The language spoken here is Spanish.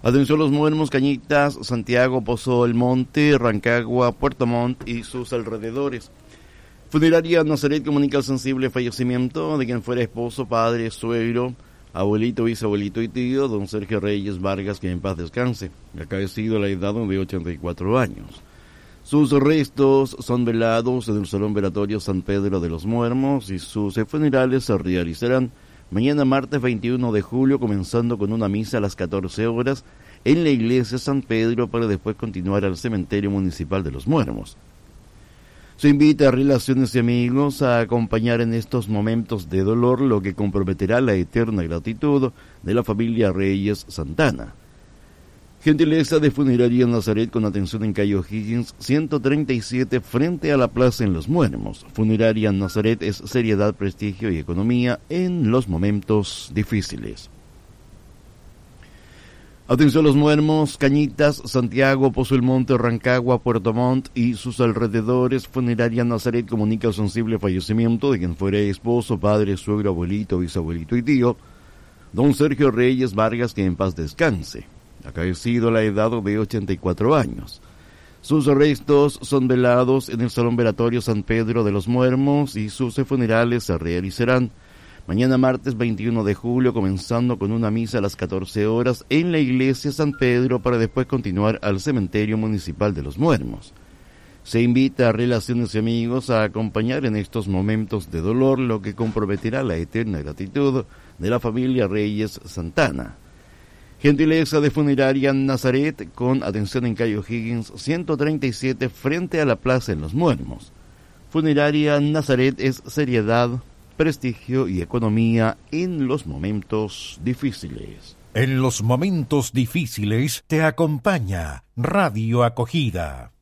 Atención los Muermos, Cañitas, Santiago, Pozo del Monte, Rancagua, Puerto Montt y sus alrededores. Funeraria Nazaret comunica el sensible fallecimiento de quien fuera esposo, padre, suegro, abuelito, bisabuelito y tío, don Sergio Reyes Vargas, que en paz descanse, acaecido a la edad de 84 años. Sus restos son velados en el Salón Velatorio San Pedro de los Muermos y sus funerales se realizarán mañana martes 21 de julio, comenzando con una misa a las 14 horas en la iglesia San Pedro para después continuar al cementerio municipal de los Muermos. Se invita a relaciones y amigos a acompañar en estos momentos de dolor, lo que comprometerá la eterna gratitud de la familia Reyes Santana. Gentileza de Funeraria Nazaret con atención en calle O'Higgins 137 frente a la plaza en Los Muermos. Funeraria Nazaret es seriedad, prestigio y economía en los momentos difíciles. Atención Los Muermos, Cañitas, Santiago, Pozo del Monte, Rancagua, Puerto Montt y sus alrededores. Funeraria Nazaret comunica el sensible fallecimiento de quien fuera esposo, padre, suegro, abuelito, bisabuelito y tío, don Sergio Reyes Vargas, que en paz descanse, acaecido a la edad de 84 años. Sus restos son velados en el Salón Velatorio San Pedro de los Muermos y sus funerales se realizarán mañana martes 21 de julio, comenzando con una misa a las 14 horas en la iglesia San Pedro para después continuar al cementerio municipal de los Muermos. Se invita a relaciones y amigos a acompañar en estos momentos de dolor, lo que comprometerá la eterna gratitud de la familia Reyes Santana. Gentileza de Funeraria Nazaret con atención en calle O'Higgins 137 frente a la plaza en Los Muermos. Funeraria Nazaret es seriedad, prestigio y economía en los momentos difíciles. En los momentos difíciles te acompaña Radio Acogida.